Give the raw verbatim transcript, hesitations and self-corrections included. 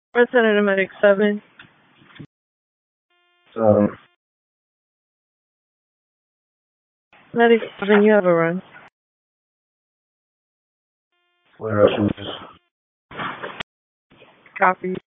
Representative Medic seven. Um, Medic seven, you have a run. flare up, please. Copy.